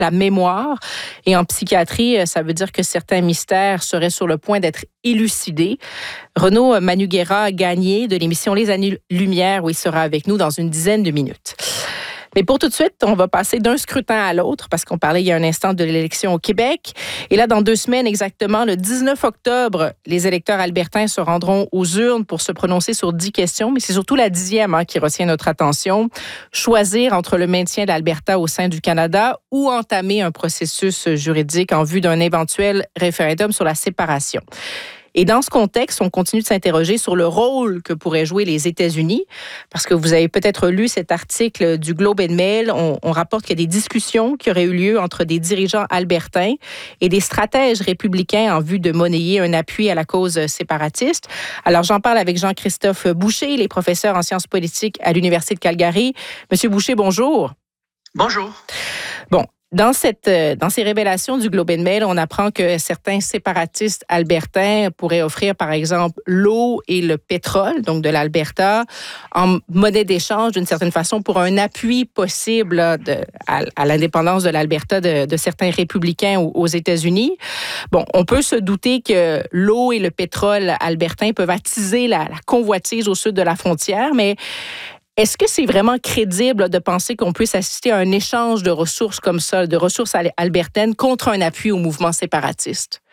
la mémoire. Et en psychiatrie, ça veut dire que certains mystères seraient sur le point d'être élucidés. Renaud Manugera-Gagné de l'émission Les Années-Lumière, où il sera avec nous dans une dizaine de minutes. Mais pour tout de suite, on va passer d'un scrutin à l'autre parce qu'on parlait il y a un instant de l'élection au Québec. Et là, dans 2 semaines exactement, le 19 octobre, les électeurs albertains se rendront aux urnes pour se prononcer sur 10 questions. Mais c'est surtout la 10e qui retient notre attention. Choisir entre le maintien de l'Alberta au sein du Canada ou entamer un processus juridique en vue d'un éventuel référendum sur la séparation. Et dans ce contexte, on continue de s'interroger sur le rôle que pourraient jouer les États-Unis, parce que vous avez peut-être lu cet article du Globe and Mail. On rapporte qu'il y a des discussions qui auraient eu lieu entre des dirigeants albertains et des stratèges républicains en vue de monnayer un appui à la cause séparatiste. Alors, j'en parle avec Jean-Christophe Boucher, il est professeur en sciences politiques à l'Université de Calgary. Monsieur Boucher, bonjour. Bonjour. Bon. Dans ces révélations du Globe and Mail, on apprend que certains séparatistes albertains pourraient offrir, par exemple, l'eau et le pétrole, donc de l'Alberta, en monnaie d'échange, d'une certaine façon, pour un appui possible à l'indépendance de l'Alberta de certains républicains aux États-Unis. Bon, on peut se douter que l'eau et le pétrole albertain peuvent attiser la convoitise au sud de la frontière, mais est-ce que c'est vraiment crédible de penser qu'on puisse assister à un échange de ressources comme ça, de ressources albertaines contre un appui au mouvement séparatiste?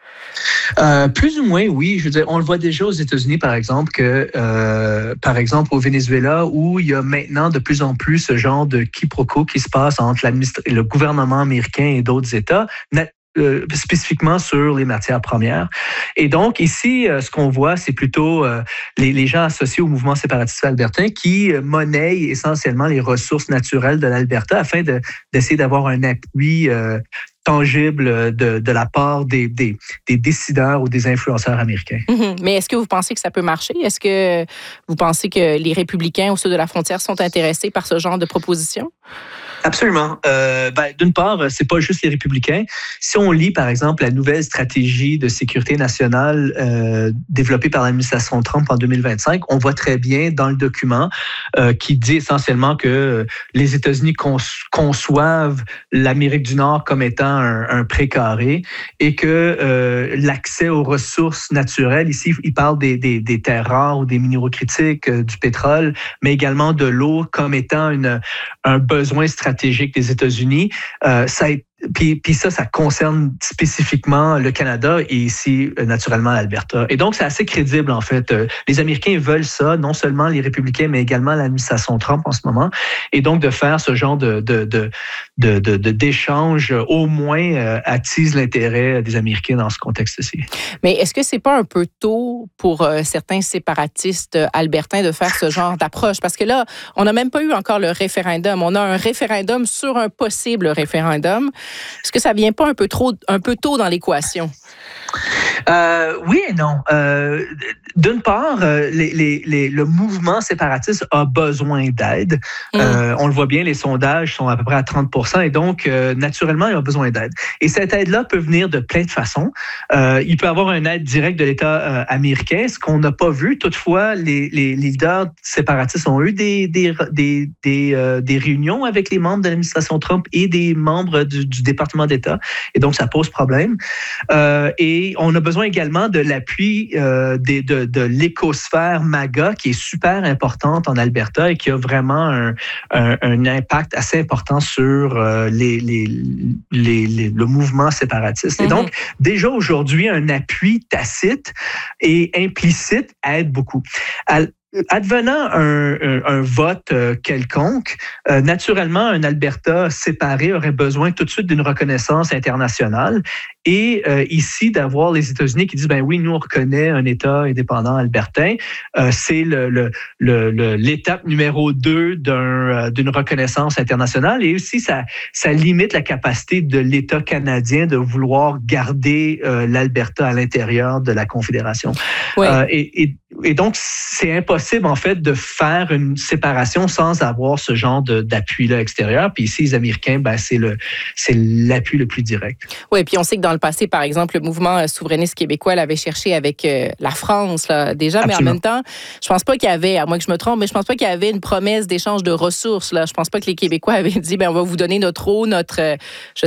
Plus ou moins, oui. Je veux dire, on le voit déjà aux États-Unis, par exemple, par exemple, au Venezuela, où il y a maintenant de plus en plus ce genre de quiproquo qui se passe entre le gouvernement américain et d'autres États, spécifiquement sur les matières premières. Et donc, ici, ce qu'on voit, c'est plutôt les gens associés au mouvement séparatiste albertain qui monnaient essentiellement les ressources naturelles de l'Alberta afin d'essayer d'avoir un appui tangible de la part des décideurs ou des influenceurs américains. Mais est-ce que vous pensez que ça peut marcher? Est-ce que vous pensez que les républicains au sud de la frontière sont intéressés par ce genre de proposition? Absolument. D'une part, c'est pas juste les républicains. Si on lit, par exemple, la nouvelle stratégie de sécurité nationale développée par l'administration Trump en 2025, on voit très bien dans le document qui dit essentiellement que les États-Unis conçoivent l'Amérique du Nord comme étant un précaré et que l'accès aux ressources naturelles, ici, il parle des terres rares ou des minéraux critiques, du pétrole, mais également de l'eau comme étant un besoin stratégique des États-Unis. Puis ça concerne spécifiquement le Canada et ici, naturellement, l'Alberta. Et donc, c'est assez crédible, en fait. Les Américains veulent ça, non seulement les républicains, mais également l'administration Trump en ce moment. Et donc, de faire ce genre d'échange, au moins, attise l'intérêt des Américains dans ce contexte-ci. Mais est-ce que c'est pas un peu tôt pour certains séparatistes albertains de faire ce genre d'approche? Parce que là, on n'a même pas eu encore le référendum. On a un référendum sur un possible référendum. Est-ce que ça vient pas un peu tôt dans l'équation? Oui et non. D'une part, le mouvement séparatiste a besoin d'aide. On le voit bien, les sondages sont à peu près à 30%, et donc, naturellement, il a besoin d'aide. Et cette aide-là peut venir de plein de façons. Il peut y avoir une aide directe de l'État américain, ce qu'on n'a pas vu. Toutefois, les leaders séparatistes ont eu des réunions avec les membres de l'administration Trump et des membres du département d'État. Et donc, ça pose problème. Et on a besoin également de l'appui de l'écosphère MAGA, qui est super importante en Alberta et qui a vraiment un impact assez important sur le mouvement séparatiste. Et donc, déjà aujourd'hui, un appui tacite et implicite aide beaucoup. Advenant un vote quelconque, naturellement, un Alberta séparé aurait besoin tout de suite d'une reconnaissance internationale. Et ici, d'avoir les États-Unis qui disent, ben oui, nous, on reconnaît un État indépendant albertain. C'est l'étape numéro 2 d'une reconnaissance internationale. Et aussi, ça limite la capacité de l'État canadien de vouloir garder l'Alberta à l'intérieur de la Confédération. Oui. Et donc, c'est impossible, en fait, de faire une séparation sans avoir ce genre d'appui-là extérieur. Puis ici, les Américains, ben, c'est l'appui le plus direct. Oui, puis on sait que dans le le passé, par exemple, le mouvement souverainiste québécois l'avait cherché avec la France, là, déjà. Absolument. Mais en même temps, je pense pas qu'il y avait, à moins que je me trompe, mais je pense pas qu'il y avait une promesse d'échange de ressources, là. Je pense pas que les Québécois avaient dit, on va vous donner notre eau,